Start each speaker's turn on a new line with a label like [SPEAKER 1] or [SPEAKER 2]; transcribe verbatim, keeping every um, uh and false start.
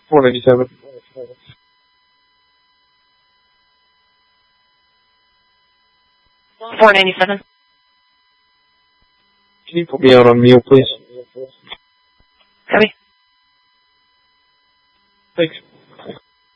[SPEAKER 1] four ninety-seven.
[SPEAKER 2] four ninety-seven.
[SPEAKER 1] Can you put me out on mute, please?
[SPEAKER 2] Copy.
[SPEAKER 1] Thanks.